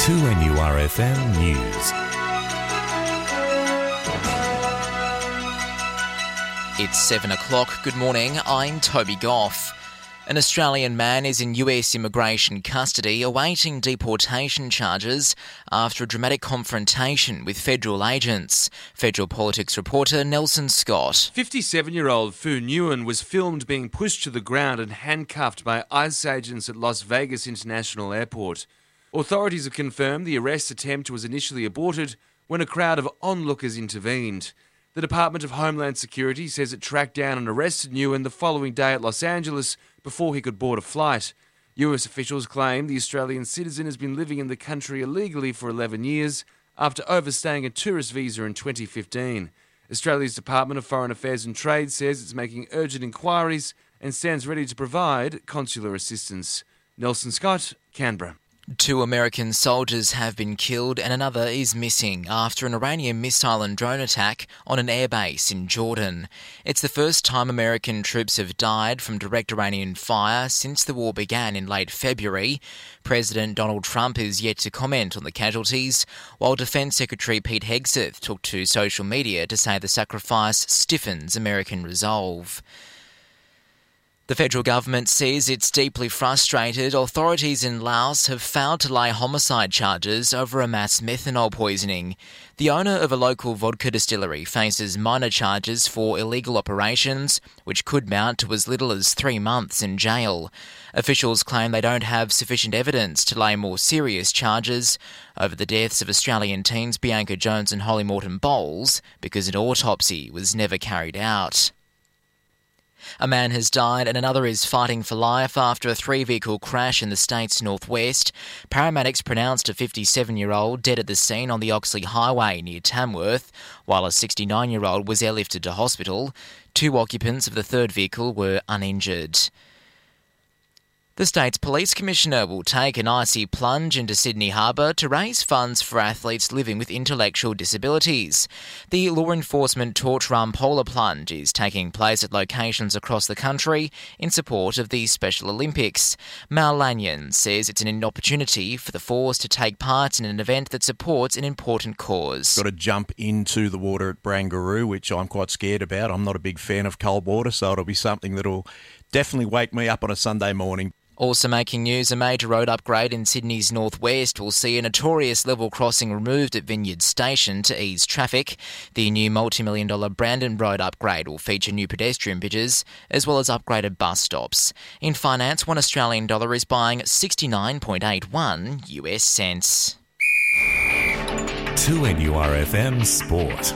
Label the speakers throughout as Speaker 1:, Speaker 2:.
Speaker 1: 2NURFM News.
Speaker 2: It's 7 o'clock. Good morning, I'm Toby Goff. An Australian man is in US immigration custody awaiting deportation charges after a dramatic confrontation with federal agents. Federal politics reporter Nelson Scott.
Speaker 3: 57-year-old Fu Nguyen was filmed being pushed to the ground and handcuffed by ICE agents at Las Vegas International Airport. Authorities have confirmed the arrest attempt was initially aborted when a crowd of onlookers intervened. The Department of Homeland Security says it tracked down and arrested Nguyen the following day at Los Angeles before he could board a flight. US officials claim the Australian citizen has been living in the country illegally for 11 years after overstaying a tourist visa in 2015. Australia's Department of Foreign Affairs and Trade says it's making urgent inquiries and stands ready to provide consular assistance. Nelson Scott, Canberra.
Speaker 2: 2 American soldiers have been killed and another is missing after an Iranian missile and drone attack on an airbase in Jordan. It's the first time American troops have died from direct Iranian fire since the war began in late February. President Donald Trump is yet to comment on the casualties, while Defence Secretary Pete Hegseth took to social media to say the sacrifice stiffens American resolve. The federal government says it's deeply frustrated authorities in Laos have failed to lay homicide charges over a mass methanol poisoning. The owner of a local vodka distillery faces minor charges for illegal operations, which could mount to as little as 3 months in jail. Officials claim they don't have sufficient evidence to lay more serious charges over the deaths of Australian teens Bianca Jones and Holly Morton Bowles because an autopsy was never carried out. A man has died and another is fighting for life after a 3-vehicle crash in the state's northwest. Paramedics pronounced a 57-year-old dead at the scene on the Oxley Highway near Tamworth, while a 69-year-old was airlifted to hospital. 2 occupants of the third vehicle were uninjured. The state's police commissioner will take an icy plunge into Sydney Harbour to raise funds for athletes living with intellectual disabilities. The law enforcement torch run polar plunge is taking place at locations across the country in support of the Special Olympics. Mal Lanyon says it's an opportunity for the force to take part in an event that supports an important cause.
Speaker 4: Got to jump into the water at Barangaroo, which I'm quite scared about. I'm not a big fan of cold water, so it'll be something that'll definitely wake me up on a Sunday morning.
Speaker 2: Also making news, a major road upgrade in Sydney's northwest will see a notorious level crossing removed at Vineyard Station to ease traffic. The new multi-million-dollar Brandon Road upgrade will feature new pedestrian bridges as well as upgraded bus stops. In finance, $1 Australian is buying 69.81 US cents.
Speaker 1: 2NURFM Sport.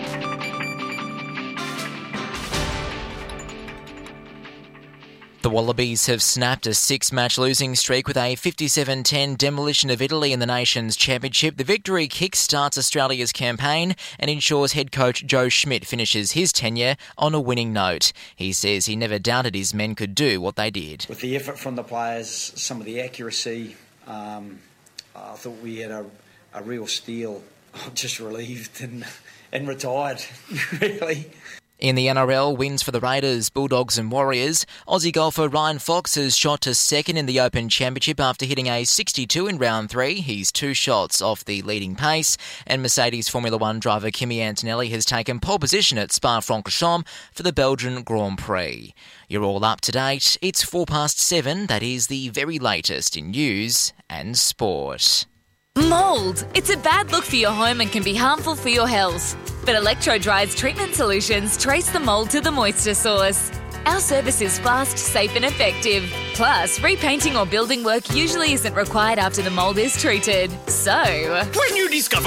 Speaker 2: The Wallabies have snapped a 6-match losing streak with a 57-10 demolition of Italy in the Nations Championship. The victory kick-starts Australia's campaign and ensures head coach Joe Schmidt finishes his tenure on a winning note. He says he never doubted his men could do what they did.
Speaker 5: With the effort from the players, some of the accuracy, I thought we had a real steal. I'm just relieved and retired, really.
Speaker 2: In the NRL, wins for the Raiders, Bulldogs and Warriors. Aussie golfer Ryan Fox has shot to second in the Open Championship after hitting a 62 in round 3. He's 2 shots off the leading pace. And Mercedes Formula 1 driver Kimi Antonelli has taken pole position at Spa-Francorchamps for the Belgian Grand Prix. You're all up to date. It's 7:04. That is the very latest in news and sport.
Speaker 6: Mould. It's a bad look for your home and can be harmful for your health. But Electro-Dry's treatment solutions trace the mould to the moisture source. Our service is fast, safe and effective. Plus, repainting or building work usually isn't required after the mould is treated. So,
Speaker 7: when you discover